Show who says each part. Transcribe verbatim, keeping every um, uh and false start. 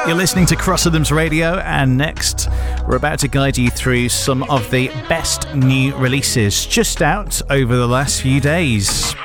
Speaker 1: You're listening to Cross Rhythms Radio, and next we're about to guide you through some of the best new releases just out over the last few days.